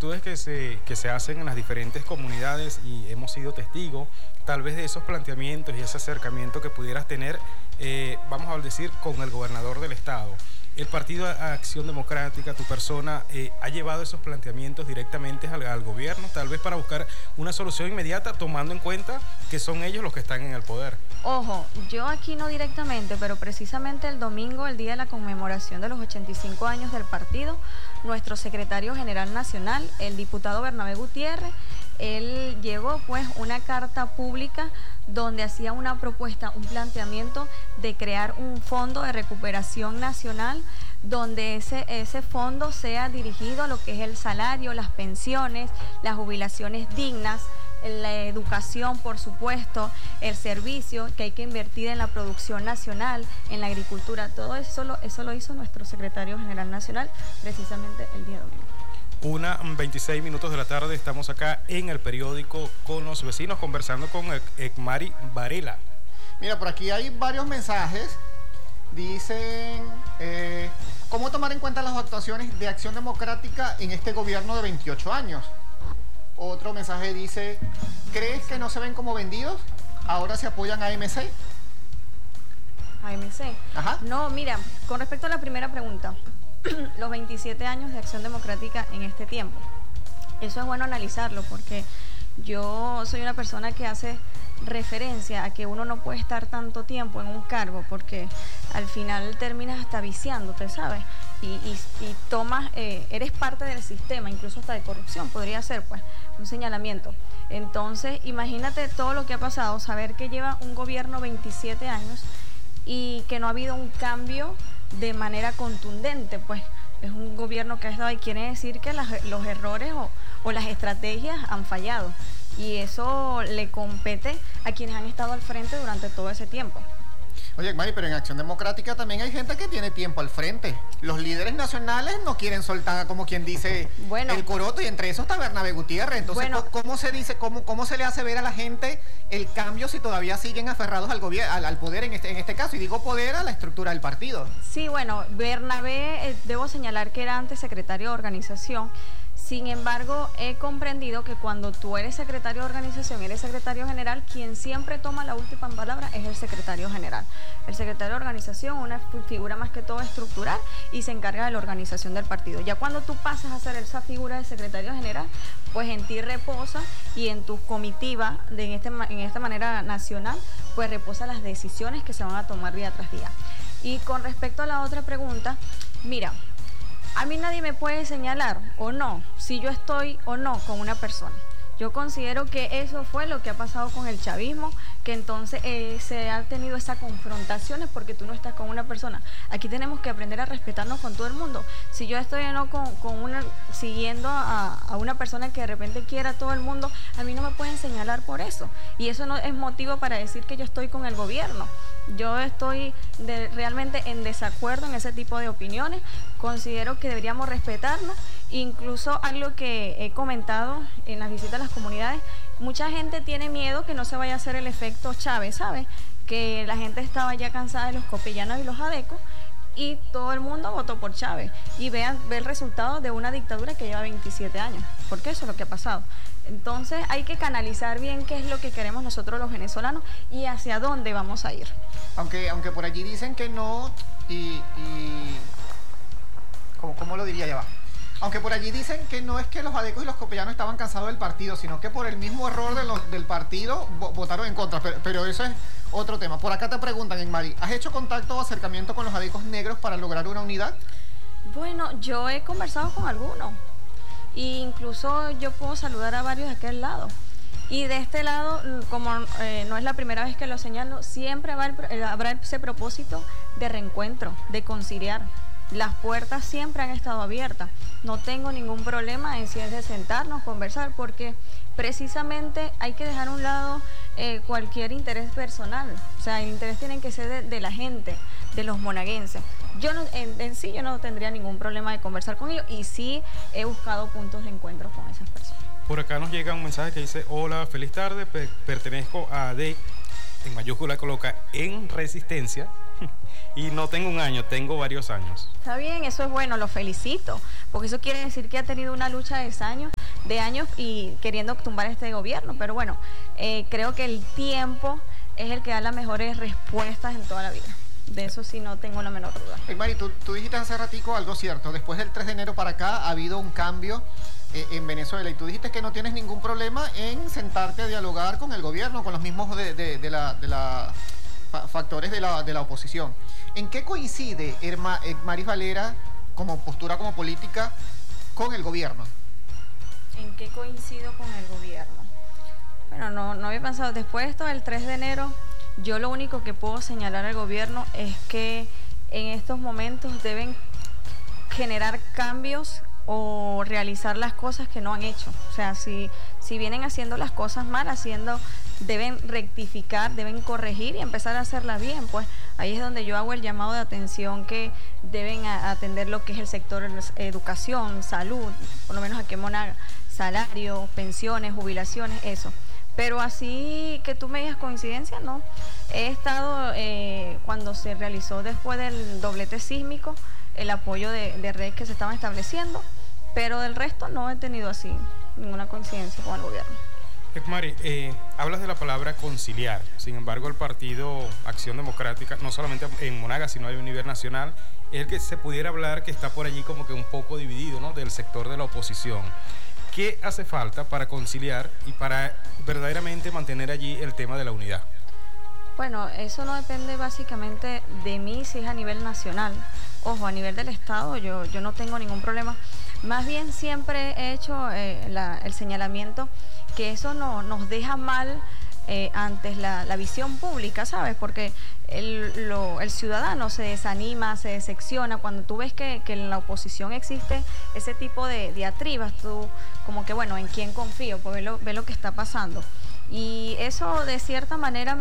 solicitudes que se hacen en las diferentes comunidades y hemos sido testigos tal vez de esos planteamientos y ese acercamiento que pudieras tener, vamos a decir, con el gobernador del estado. El Partido Acción Democrática, tu persona, ha llevado esos planteamientos directamente al gobierno, tal vez para buscar una solución inmediata, tomando en cuenta que son ellos los que están en el poder. Ojo, yo aquí no directamente, pero precisamente el domingo, el día de la conmemoración de los 85 años del partido, nuestro secretario general nacional, el diputado Bernabé Gutiérrez, él llevó pues una carta pública donde hacía una propuesta, un planteamiento de crear un fondo de recuperación nacional donde ese fondo sea dirigido a lo que es el salario, las pensiones, las jubilaciones dignas, la educación, por supuesto, el servicio que hay que invertir en la producción nacional, en la agricultura. Todo eso lo hizo nuestro secretario general nacional precisamente el día domingo. 1:26 de la tarde, estamos acá en el periódico con los vecinos conversando con Ekmari Varela. Mira, por aquí hay varios mensajes. Dicen, ¿cómo tomar en cuenta las actuaciones de Acción Democrática en este gobierno de 28 años? Otro mensaje dice, ¿crees que no se ven como vendidos? ¿Ahora se apoyan a AMC? AMC. Ajá. No, mira, con respecto a la primera pregunta, los 27 años de Acción Democrática en este tiempo. Eso es bueno analizarlo porque yo soy una persona que hace referencia a que uno no puede estar tanto tiempo en un cargo porque al final terminas hasta viciándote, ¿sabes? Y tomas, eres parte del sistema, incluso hasta de corrupción, podría ser pues un señalamiento. Entonces, imagínate todo lo que ha pasado, saber que lleva un gobierno 27 años y que no ha habido un cambio de manera contundente, pues es un gobierno que ha estado y quiere decir que los errores o las estrategias han fallado y eso le compete a quienes han estado al frente durante todo ese tiempo. Oye, Mari, pero en Acción Democrática también hay gente que tiene tiempo al frente. Los líderes nacionales no quieren soltar, como quien dice, bueno, el coroto, y entre esos está Bernabé Gutiérrez. Entonces, bueno, ¿cómo se dice, cómo se le hace ver a la gente el cambio si todavía siguen aferrados al gobierno, al poder en este caso? Y digo poder a la estructura del partido. Sí, bueno, Bernabé, debo señalar que era antes secretario de organización. Sin embargo, he comprendido que cuando tú eres secretario de organización, eres secretario general, quien siempre toma la última palabra es el secretario general. El secretario de organización, una figura más que todo estructural y se encarga de la organización del partido. Ya cuando tú pasas a ser esa figura de secretario general, pues en ti reposa y en tus comitivas en esta manera nacional, pues reposan las decisiones que se van a tomar día tras día. Y con respecto a la otra pregunta, mira, a mí nadie me puede señalar o no si yo estoy o no con una persona. Yo considero que eso fue lo que ha pasado con el chavismo, que entonces se ha tenido esas confrontaciones porque tú no estás con una persona. Aquí tenemos que aprender a respetarnos con todo el mundo. Si yo estoy o no siguiendo a una persona que de repente quiera a todo el mundo, a mí no me pueden señalar por eso. Y eso no es motivo para decir que yo estoy con el gobierno. Yo estoy realmente en desacuerdo en ese tipo de opiniones. Considero que deberíamos respetarnos. Incluso algo que he comentado en las visitas a las comunidades, mucha gente tiene miedo que no se vaya a hacer el efecto Chávez, ¿sabes? Que la gente estaba ya cansada de los copellanos y los adecos y todo el mundo votó por Chávez. Y ve el resultado de una dictadura que lleva 27 años, porque eso es lo que ha pasado. Entonces hay que canalizar bien qué es lo que queremos nosotros los venezolanos y hacia dónde vamos a ir. Aunque por allí dicen que no, ¿cómo lo diría? Ya va. Aunque por allí dicen que no es que los adecos y los copellanos estaban cansados del partido, sino que por el mismo error del partido votaron en contra, pero eso es otro tema. Por acá te preguntan, Ekmari, ¿has hecho contacto o acercamiento con los adecos negros para lograr una unidad? Bueno, yo he conversado con algunos e incluso yo puedo saludar a varios de aquel lado. Y de este lado, como no es la primera vez que lo señalo, siempre habrá ese propósito de reencuentro, de conciliar. Las puertas siempre han estado abiertas. No tengo ningún problema en si es de sentarnos, conversar, porque precisamente hay que dejar a un lado cualquier interés personal. O sea, el interés tiene que ser de la gente, de los monaguenses. Yo no, en sí yo no tendría ningún problema de conversar con ellos y sí he buscado puntos de encuentro con esas personas. Por acá nos llega un mensaje que dice: hola, feliz tarde, pertenezco a AD, en mayúscula coloca en Resistencia, Y no tengo un año, tengo varios años. Está bien, eso es bueno, lo felicito, porque eso quiere decir que ha tenido una lucha de años y queriendo tumbar este gobierno. Pero bueno, creo que el tiempo es el que da las mejores respuestas en toda la vida. De eso sí no tengo la menor duda. Mari, tú dijiste hace ratico algo cierto. Después del 3 de enero para acá ha habido un cambio en Venezuela. Y tú dijiste que no tienes ningún problema en sentarte a dialogar con el gobierno, con los mismos factores de la oposición. ¿En qué coincide Maris Valera como postura, como política, con el gobierno? ¿En qué coincido con el gobierno? Bueno, no había pensado. Después de esto del 3 de enero... Yo lo único que puedo señalar al gobierno es que en estos momentos deben generar cambios o realizar las cosas que no han hecho. O sea, si vienen haciendo las cosas mal, deben rectificar, deben corregir y empezar a hacerlas bien. Pues ahí es donde yo hago el llamado de atención que deben atender lo que es el sector educación, salud, por lo menos aquí en Monaga, salario, pensiones, jubilaciones, eso. Pero así que tú me digas coincidencia, no. He estado, cuando se realizó después del doblete sísmico, el apoyo de redes que se estaban estableciendo, pero del resto no he tenido así ninguna coincidencia con el gobierno. Mari, hablas de la palabra conciliar. Sin embargo, el partido Acción Democrática, no solamente en Monaga, sino a nivel nacional, es el que se pudiera hablar que está por allí como que un poco dividido, ¿no?, del sector de la oposición. ¿Qué hace falta para conciliar y para verdaderamente mantener allí el tema de la unidad? Bueno, eso no depende básicamente de mí, si es a nivel nacional. Ojo, a nivel del Estado yo no tengo ningún problema. Más bien siempre he hecho el señalamiento que eso nos deja mal antes la visión pública, ¿sabes? Porque el ciudadano se desanima, se decepciona cuando tú ves que en la oposición existe ese tipo de diatribas. Tú como que, bueno, ¿en quién confío? Pues ve lo que está pasando. Y eso de cierta manera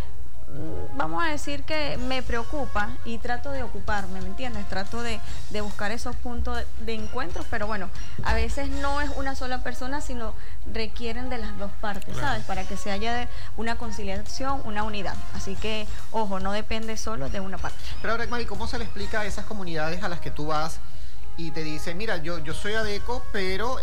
vamos a decir que me preocupa y trato de ocuparme, ¿me entiendes? Trato de buscar esos puntos de encuentro, pero bueno, a veces no es una sola persona, sino requieren de las dos partes, claro, ¿sabes? Para que se haya una conciliación, una unidad. Así que, ojo, no depende solo de una parte. Pero ahora, Mari, ¿cómo se le explica a esas comunidades a las que tú vas y te dicen, mira, yo soy ADECO, pero,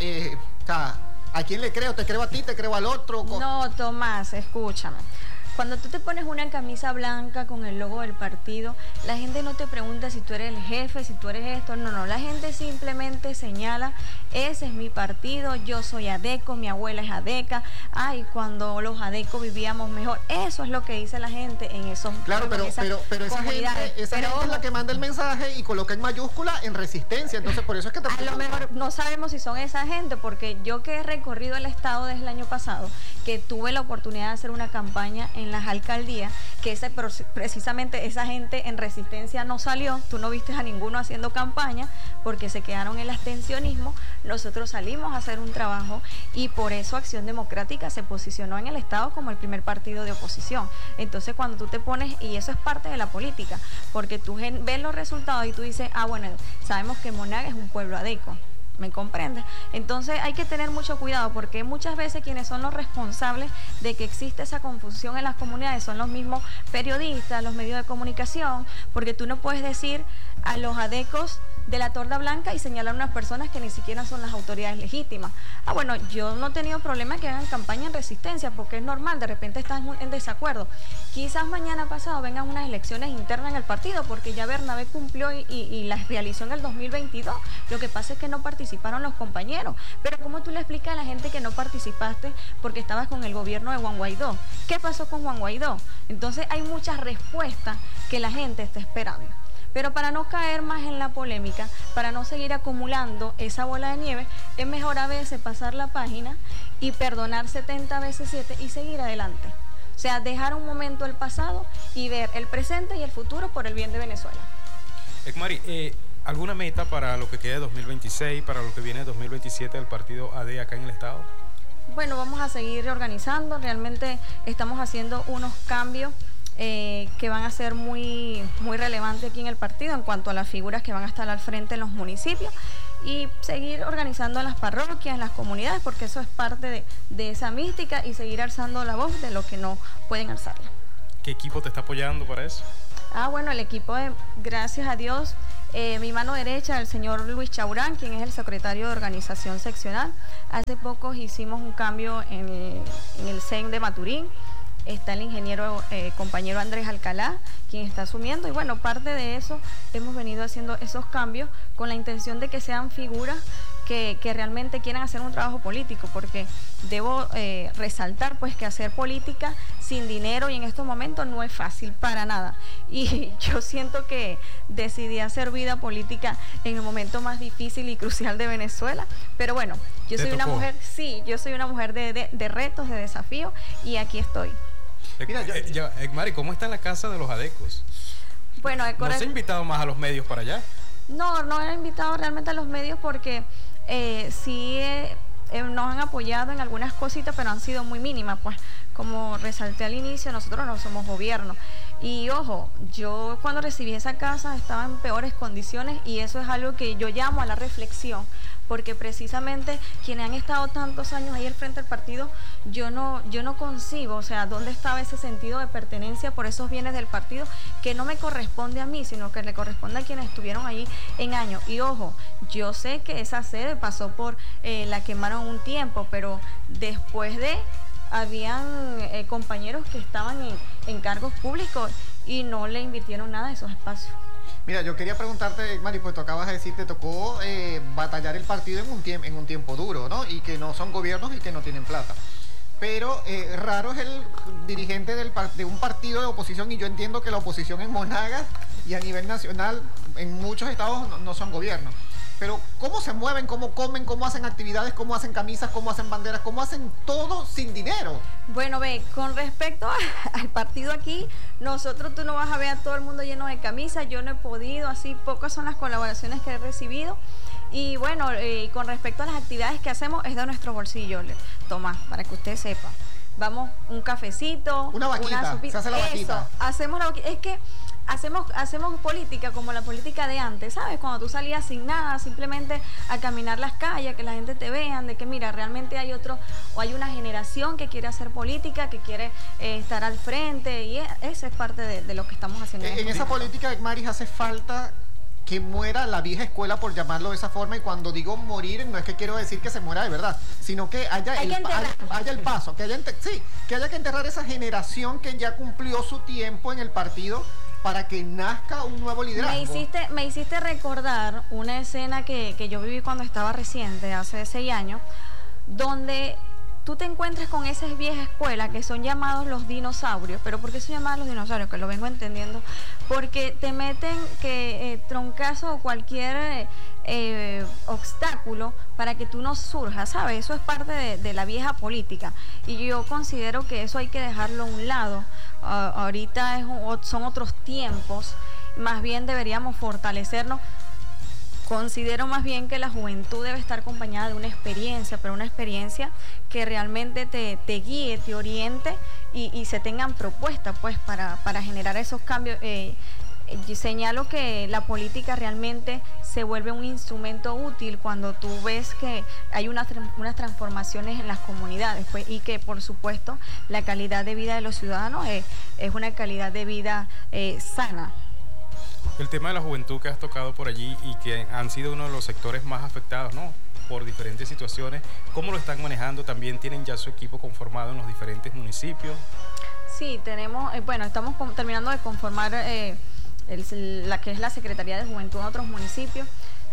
¿a quién le creo? ¿Te creo a ti? ¿Te creo al otro? No, Tomás, escúchame. Cuando tú te pones una camisa blanca con el logo del partido, la gente no te pregunta si tú eres el jefe, si tú eres esto, no, la gente simplemente señala, ese es mi partido, yo soy ADECO, mi abuela es ADECA, cuando los ADECO vivíamos mejor, eso es lo que dice la gente en esos. Claro, pero esa gente es la que manda el mensaje y coloca en mayúscula en resistencia, entonces por eso es que te a lo mejor no sabemos si son esa gente, porque yo que he recorrido el estado desde el año pasado, que tuve la oportunidad de hacer una campaña en las alcaldías, que precisamente esa gente en resistencia no salió, tú no viste a ninguno haciendo campaña porque se quedaron en el abstencionismo. Nosotros salimos a hacer un trabajo y por eso Acción Democrática se posicionó en el Estado como el primer partido de oposición. Entonces cuando tú te pones, y eso es parte de la política, porque tú ves los resultados y tú dices, bueno, sabemos que Monaga es un pueblo ADECO. ¿Me comprendes? Entonces hay que tener mucho cuidado porque muchas veces quienes son los responsables de que existe esa confusión en las comunidades son los mismos periodistas, los medios de comunicación, porque tú no puedes decir a los ADECOs de la Torda Blanca y señalar a unas personas que ni siquiera son las autoridades legítimas. Bueno, yo no he tenido problema que hagan campaña en resistencia porque es normal, de repente están en desacuerdo. Quizás mañana pasado vengan unas elecciones internas en el partido porque ya Bernabé cumplió y las realizó en el 2022. Lo que pasa es que no participaron los compañeros. Pero ¿cómo tú le explicas a la gente que no participaste porque estabas con el gobierno de Juan Guaidó? ¿Qué pasó con Juan Guaidó? Entonces hay muchas respuestas que la gente está esperando. Pero para no caer más en la polémica, para no seguir acumulando esa bola de nieve, es mejor a veces pasar la página y perdonar 70 veces 7 y seguir adelante. O sea, dejar un momento el pasado y ver el presente y el futuro por el bien de Venezuela. Mari, ¿alguna meta para lo que queda de 2026, para lo que viene de 2027 del partido AD acá en el Estado? Bueno, vamos a seguir reorganizando. Realmente estamos haciendo unos cambios que van a ser muy relevantes aquí en el partido en cuanto a las figuras que van a estar al frente en los municipios y seguir organizando en las parroquias, en las comunidades, porque eso es parte de esa mística y seguir alzando la voz de los que no pueden alzarla. ¿Qué equipo te está apoyando para eso? Bueno, el equipo de, gracias a Dios, mi mano derecha, el señor Luis Chaurán, quien es el secretario de organización seccional. Hace poco hicimos un cambio en el CEN de Maturín. Está el ingeniero compañero Andrés Alcalá, quien está asumiendo. Y bueno, parte de eso hemos venido haciendo esos cambios con la intención de que sean figuras que realmente quieran hacer un trabajo político, porque debo resaltar pues que hacer política sin dinero y en estos momentos no es fácil para nada. Y yo siento que decidí hacer vida política en el momento más difícil y crucial de Venezuela. Pero bueno, yo soy una mujer, yo soy una mujer de retos, de desafíos, y aquí estoy. Mira, Mari, ¿cómo está la casa de los adecos? Bueno, ¿No se ha invitado más a los medios para allá? No he invitado realmente a los medios porque sí nos han apoyado en algunas cositas, pero han sido muy mínimas, pues como resalté al inicio, nosotros no somos gobierno. Y ojo, yo cuando recibí esa casa estaba en peores condiciones y eso es algo que yo llamo a la reflexión, porque precisamente quienes han estado tantos años ahí al frente del partido, yo no concibo, o sea, dónde estaba ese sentido de pertenencia por esos bienes del partido que no me corresponde a mí, sino que le corresponde a quienes estuvieron ahí en años. Y ojo, yo sé que esa sede pasó por, la quemaron un tiempo, pero después habían compañeros que estaban en cargos públicos y no le invirtieron nada a esos espacios. Mira, yo quería preguntarte, Mari, pues tú acabas de decir, te tocó batallar el partido en un tiempo duro, ¿no? Y que no son gobiernos y que no tienen plata. Pero raro es el dirigente de un partido de oposición, y yo entiendo que la oposición en Monagas y a nivel nacional en muchos estados no son gobiernos. Pero ¿cómo se mueven? ¿Cómo comen? ¿Cómo hacen actividades? ¿Cómo hacen camisas? ¿Cómo hacen banderas? ¿Cómo hacen todo sin dinero? Bueno, con respecto al partido aquí, tú no vas a ver a todo el mundo lleno de camisas. Yo no he podido, así pocas son las colaboraciones que he recibido. Y bueno, con respecto a las actividades que hacemos, es de nuestro bolsillo, Tomás, para que usted sepa. Vamos, un cafecito, una vaquita, se hace la vaquita. Hacemos la vaquita. Es que hacemos política como la política de antes, ¿sabes? Cuando tú salías sin nada, simplemente a caminar las calles, que la gente te vean, de que mira, realmente hay una generación que quiere hacer política, que quiere estar al frente, y eso es parte de lo que estamos haciendo. En esa política de Maris hace falta que muera la vieja escuela, por llamarlo de esa forma, y cuando digo morir no es que quiero decir que se muera de verdad, sino que haya el paso, que haya que enterrar esa generación que ya cumplió su tiempo en el partido, para que nazca un nuevo liderazgo. Me hiciste recordar una escena que yo viví cuando estaba reciente, hace 6 años, donde tú te encuentras con esas viejas escuelas que son llamados los dinosaurios. ¿Pero por qué son llamados los dinosaurios? Que lo vengo entendiendo. Porque te meten troncazo o cualquier obstáculo para que tú no surjas, ¿sabes? Eso es parte de la vieja política. Y yo considero que eso hay que dejarlo a un lado. Ahorita son otros tiempos. Más bien deberíamos fortalecernos. Considero más bien que la juventud debe estar acompañada de una experiencia, pero una experiencia que realmente te guíe, te oriente y se tengan propuestas pues para generar esos cambios. Señalo que la política realmente se vuelve un instrumento útil cuando tú ves que hay unas transformaciones en las comunidades, pues, y que por supuesto la calidad de vida de los ciudadanos es una calidad de vida sana. El tema de la juventud que has tocado por allí y que han sido uno de los sectores más afectados, ¿no?, por diferentes situaciones, ¿cómo lo están manejando? ¿También tienen ya su equipo conformado en los diferentes municipios? Sí, tenemos, estamos terminando de conformar la que es la Secretaría de Juventud en otros municipios.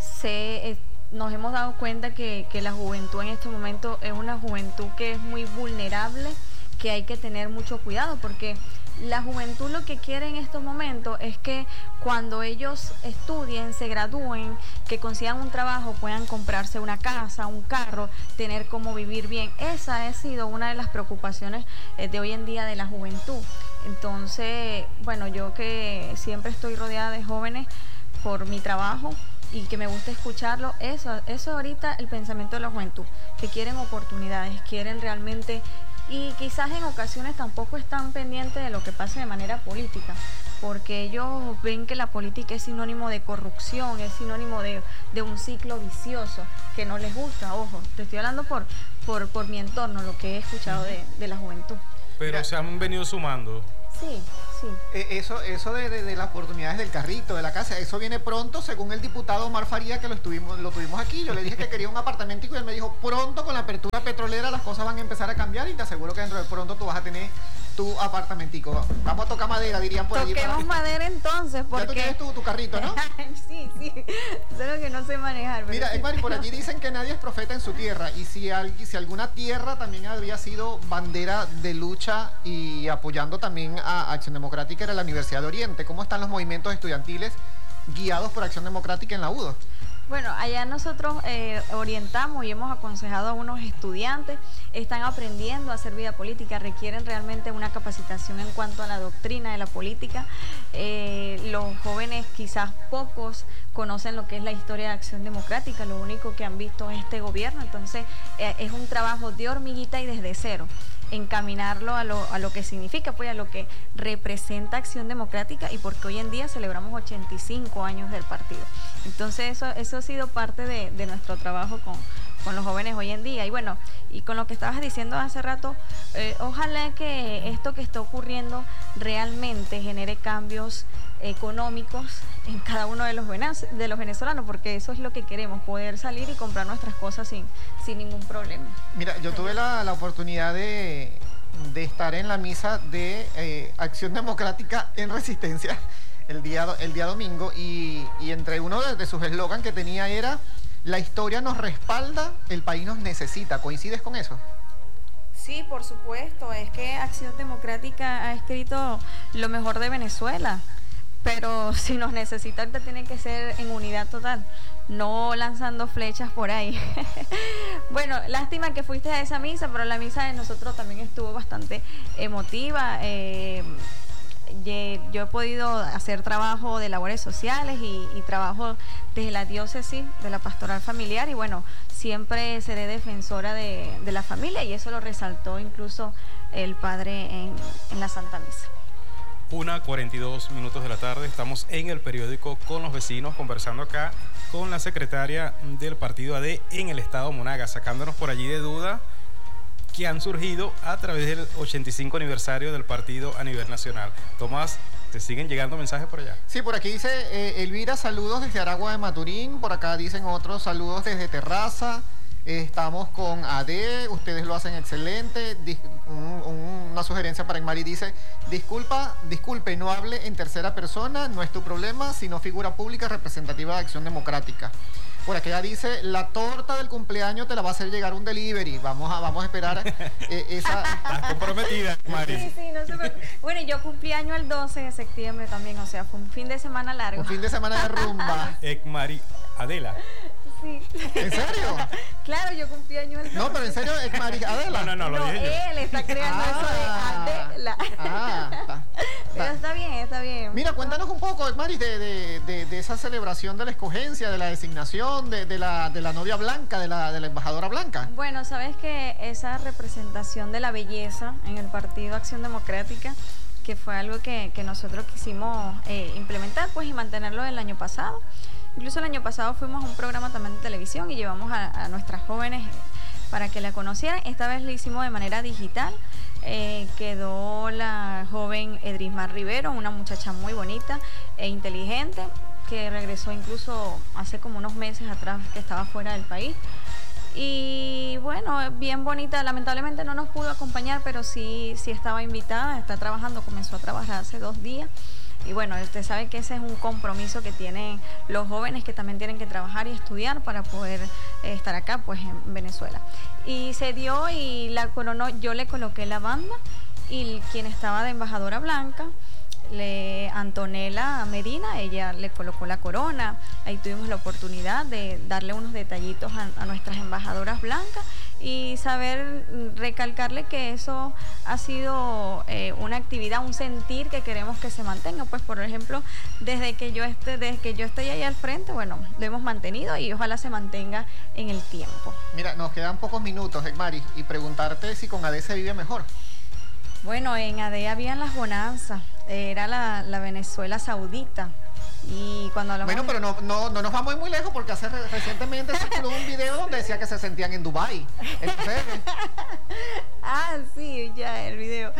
Nos hemos dado cuenta que la juventud en este momento es una juventud que es muy vulnerable, que hay que tener mucho cuidado, porque la juventud lo que quiere en estos momentos es que cuando ellos estudien, se gradúen, que consigan un trabajo, puedan comprarse una casa, un carro, tener cómo vivir bien. Esa ha sido una de las preocupaciones de hoy en día de la juventud. Entonces, bueno, yo que siempre estoy rodeada de jóvenes por mi trabajo y que me gusta escucharlo, eso ahorita el pensamiento de la juventud, que quieren oportunidades, quieren realmente, y quizás en ocasiones tampoco están pendientes de lo que pase de manera política, porque ellos ven que la política es sinónimo de corrupción, es sinónimo de un ciclo vicioso que no les gusta. Ojo, te estoy hablando por mi entorno, lo que he escuchado de la juventud. Pero se han venido sumando. Sí. Eso de las oportunidades del carrito, de la casa, eso viene pronto, según el diputado Omar Faría, que lo tuvimos aquí. Yo le dije que quería un apartamentico y él me dijo, pronto con la apertura petrolera las cosas van a empezar a cambiar y te aseguro que dentro de pronto tú vas a tener tu apartamentico. Vamos a tocar madera, dirían por allí. Toquemos madera entonces, porque... Ya tú tienes tu carrito, ¿no? Sí, solo que no sé manejar. Mira, sí. Mari, por allí dicen que nadie es profeta en su tierra, y si alguna tierra también había sido bandera de lucha y apoyando también a Acción Democrática, era la Universidad de Oriente. ¿Cómo están los movimientos estudiantiles guiados por Acción Democrática en la UDO? Bueno, allá nosotros orientamos y hemos aconsejado a unos estudiantes, están aprendiendo a hacer vida política, requieren realmente una capacitación en cuanto a la doctrina de la política. Los jóvenes, quizás pocos, conocen lo que es la historia de Acción Democrática, lo único que han visto es este gobierno, entonces es un trabajo de hormiguita y desde cero. Encaminarlo a lo que significa, pues a lo que representa Acción Democrática, y porque hoy en día celebramos 85 años del partido. Entonces eso ha sido parte de nuestro trabajo con los jóvenes hoy en día. Y bueno, y con lo que estabas diciendo hace rato, ojalá que esto que está ocurriendo realmente genere cambios económicos en cada uno de los venezolanos, porque eso es lo que queremos, poder salir y comprar nuestras cosas sin ningún problema. Mira, yo tuve la oportunidad de estar en la misa de Acción Democrática en Resistencia el día domingo, y entre uno de sus eslogan que tenía era: la historia nos respalda, el país nos necesita. ¿Coincides con eso? Sí, por supuesto, es que Acción Democrática ha escrito lo mejor de Venezuela, pero si nos necesita, ahorita tiene que ser en unidad total, no lanzando flechas por ahí. Bueno, lástima que fuiste a esa misa, pero la misa de nosotros también estuvo bastante emotiva. Yo he podido hacer trabajo de labores sociales y trabajo desde la diócesis, de la pastoral familiar, y bueno, siempre seré defensora de la familia, y eso lo resaltó incluso el padre en la Santa Misa. 1:42 de la tarde, estamos en el periódico Con los Vecinos, conversando acá con la secretaria del partido AD en el estado Monagas, sacándonos por allí de duda que han surgido a través del 85 aniversario del partido a nivel nacional. Tomás, ¿te siguen llegando mensajes por allá? Sí, por aquí dice Elvira, saludos desde Aragua de Maturín. Por acá dicen otros, saludos desde Terraza. Estamos con AD, ustedes lo hacen excelente. Una sugerencia para Mari dice: disculpe, no hable en tercera persona, no es tu problema, sino figura pública representativa de Acción Democrática. Por acá dice: la torta del cumpleaños te la va a hacer llegar un delivery. Vamos a esperar esa. Estás comprometida, Mari. Sí, no sé. Bueno, yo cumplí año el 12 de septiembre también, o sea, fue un fin de semana largo. Un fin de semana de rumba. Mari Adela. Sí. ¿En serio? Claro, yo cumplí año el 12. No, pero en serio, Mari Adela. No, lo dije yo. Él está creando eso de Adela. Pero está bien. Mira, cuéntanos un poco, Mari, de esa celebración de la escogencia, de la designación de la novia blanca, de la embajadora blanca. Bueno, sabes que esa representación de la belleza en el Partido Acción Democrática, que fue algo que nosotros quisimos implementar, pues, y mantenerlo el año pasado. Incluso el año pasado fuimos a un programa también de televisión y llevamos a nuestras jóvenes para que la conocieran. Esta vez lo hicimos de manera digital. Quedó la joven Edrismar Rivero, una muchacha muy bonita e inteligente, que regresó incluso hace como unos meses atrás, que estaba fuera del país. Y bueno, bien bonita. Lamentablemente no nos pudo acompañar, pero sí estaba invitada, está trabajando, comenzó a trabajar hace 2 días. Y bueno, usted sabe que ese es un compromiso que tienen los jóvenes, que también tienen que trabajar y estudiar para poder estar acá, pues, en Venezuela. Y se dio y la coronó, yo le coloqué la banda, y quien estaba de embajadora blanca, Antonella Medina, ella le colocó la corona. Ahí tuvimos la oportunidad de darle unos detallitos a nuestras embajadoras blancas y saber recalcarle que eso ha sido una actividad, un sentir que queremos que se mantenga. Pues, por ejemplo, desde que yo estoy ahí al frente, bueno, lo hemos mantenido y ojalá se mantenga en el tiempo. Mira, nos quedan pocos minutos, Mari, y preguntarte si con AD se vive mejor. Bueno, en AD habían las bonanzas, era la Venezuela saudita. Y cuando hablamos pero no nos vamos muy lejos, porque recientemente circuló un video donde decía que se sentían en Dubái. Entonces... sí, ya el video. Bueno,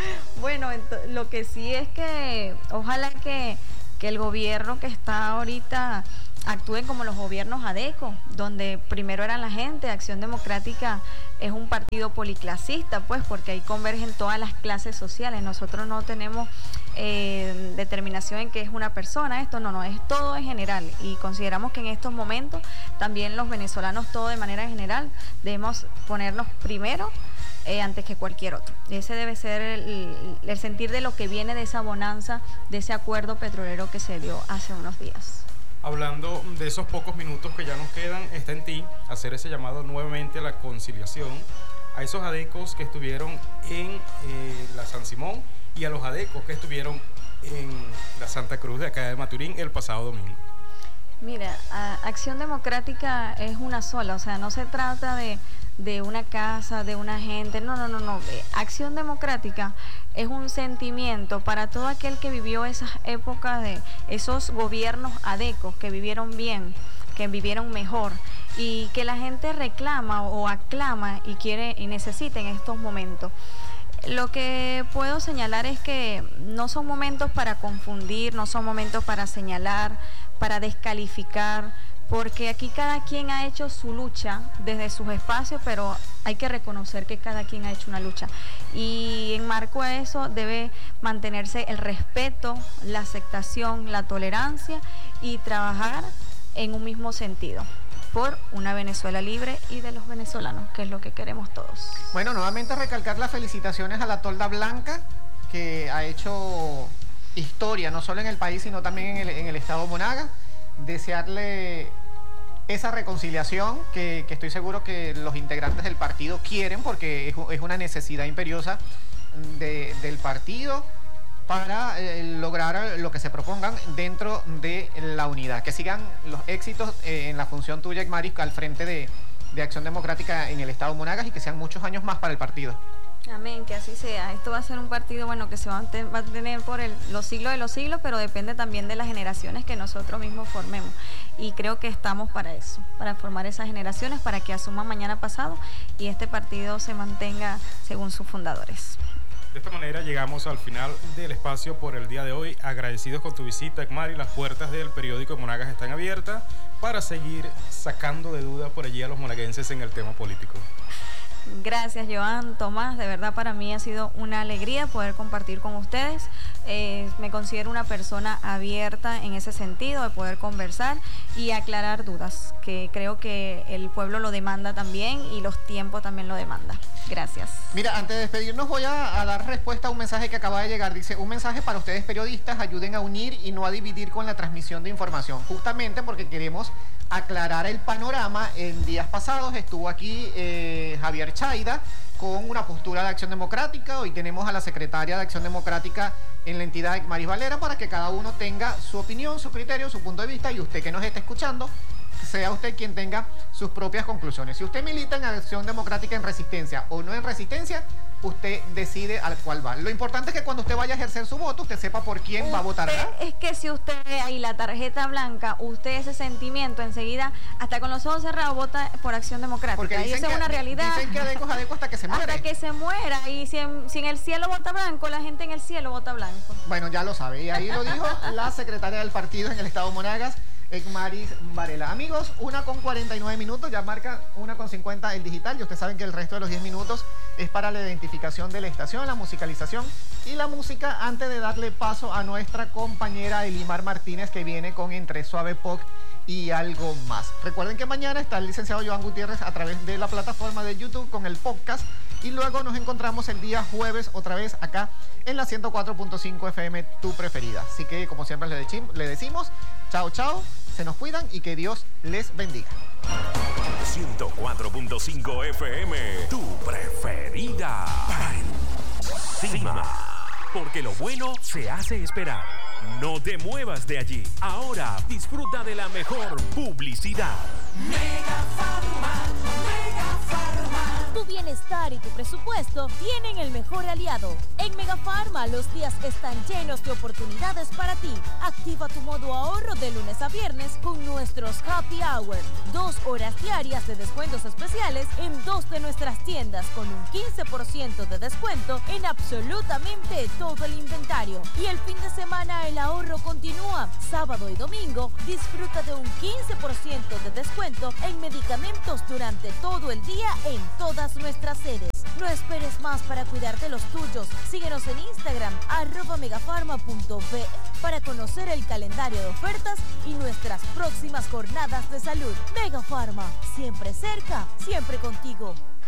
Bueno, lo que sí es que ojalá que el gobierno que está ahorita actúen como los gobiernos ADECO, donde primero eran la gente. Acción Democrática es un partido policlasista, pues, porque ahí convergen todas las clases sociales. Nosotros no tenemos determinación en que es una persona, esto no, es todo en general, y consideramos que en estos momentos también los venezolanos, todo de manera general, debemos ponernos primero antes que cualquier otro. Ese debe ser el sentir de lo que viene de esa bonanza, de ese acuerdo petrolero que se dio hace unos días. Hablando de esos pocos minutos que ya nos quedan, está en ti hacer ese llamado nuevamente a la conciliación, a esos adecos que estuvieron en la San Simón y a los adecos que estuvieron en la Santa Cruz de acá de Maturín el pasado domingo. Mira, Acción Democrática es una sola, o sea, no se trata de una casa, de una gente, no. Acción Democrática es un sentimiento para todo aquel que vivió esas épocas de esos gobiernos adecos, que vivieron bien, que vivieron mejor, y que la gente reclama o aclama y quiere y necesita en estos momentos. Lo que puedo señalar es que no son momentos para confundir, no son momentos para señalar, para descalificar, porque aquí cada quien ha hecho su lucha desde sus espacios, pero hay que reconocer que cada quien ha hecho una lucha. Y en marco a eso debe mantenerse el respeto, la aceptación, la tolerancia y trabajar en un mismo sentido, por una Venezuela libre y de los venezolanos, que es lo que queremos todos. Bueno, nuevamente recalcar las felicitaciones a la Tolda Blanca, que ha hecho historia, no solo en el país, sino también en el estado Monagas. Desearle esa reconciliación que estoy seguro que los integrantes del partido quieren, porque es una necesidad imperiosa del partido para lograr lo que se propongan dentro de la unidad. Que sigan los éxitos en la función tuya, Ekmari, al frente de Acción Democrática en el estado Monagas, y que sean muchos años más para el partido. Amén, que así sea. Esto va a ser un partido, bueno, que se va a tener por los siglos de los siglos, pero depende también de las generaciones que nosotros mismos formemos. Y creo que estamos para eso, para formar esas generaciones, para que asuman mañana pasado y este partido se mantenga según sus fundadores. De esta manera llegamos al final del espacio por el día de hoy. Agradecidos con tu visita, Ekmari. Las puertas del periódico Monagas están abiertas para seguir sacando de dudas por allí a los monaguenses en el tema político. Gracias, Joan, Tomás, de verdad para mí ha sido una alegría poder compartir con ustedes. Me considero una persona abierta en ese sentido, de poder conversar y aclarar dudas, que creo que el pueblo lo demanda también y los tiempos también lo demandan. Gracias. Mira, antes de despedirnos voy a dar respuesta a un mensaje que acaba de llegar. Dice, un mensaje para ustedes periodistas: ayuden a unir y no a dividir con la transmisión de información. Justamente porque queremos aclarar el panorama. En días pasados estuvo aquí Javier Chaida con una postura de Acción Democrática. Hoy tenemos a la secretaria de Acción Democrática en la entidad, Ekmari Valera, para que cada uno tenga su opinión, su criterio, su punto de vista, y usted que nos esté escuchando, sea usted quien tenga sus propias conclusiones. Si usted milita en Acción Democrática en Resistencia o no en Resistencia, usted decide al cual va. Lo importante es que cuando usted vaya a ejercer su voto, usted sepa por quién va a votar, ¿verdad? Es que si usted ve ahí la tarjeta blanca, usted ese sentimiento enseguida, hasta con los ojos cerrados, vota por Acción Democrática. Porque y eso es una realidad. Dicen que adeco hasta que se muere. Hasta que se muera. Y si en el cielo vota blanco, la gente en el cielo vota blanco. Bueno, ya lo sabe. Y ahí lo dijo la secretaria del partido en el estado Monagas, Ekmari Valera. Amigos, 1:49, ya marca 1:50 el digital, y ustedes saben que el resto de los 10 minutos es para la identificación de la estación, la musicalización y la música, antes de darle paso a nuestra compañera Elimar Martínez, que viene con Entre Suave Pop y algo más. Recuerden que mañana está el licenciado Joan Gutiérrez a través de la plataforma de YouTube con el podcast, y luego nos encontramos el día jueves otra vez acá en la 104.5 FM, tu preferida. Así que, como siempre le decimos, chao, chao, se nos cuidan y que Dios les bendiga. 104.5 FM, tu preferida. Encima. Porque lo bueno se hace esperar. No te muevas de allí. Ahora disfruta de la mejor publicidad. Mega Pharma, Mega Pharma. Tu bienestar y tu presupuesto tienen el mejor aliado. En Megafarma los días están llenos de oportunidades para ti. Activa tu modo ahorro de lunes a viernes con nuestros Happy Hour. 2 horas diarias de descuentos especiales en 2 de nuestras tiendas con un 15% de descuento en absolutamente todo el inventario. Y el fin de semana el ahorro continúa. Sábado y domingo disfruta de un 15% de descuento en medicamentos durante todo el día en todas nuestras sedes. No esperes más para cuidar de los tuyos. Síguenos en Instagram @megafarma.be para conocer el calendario de ofertas y nuestras próximas jornadas de salud. Megafarma, siempre cerca, siempre contigo.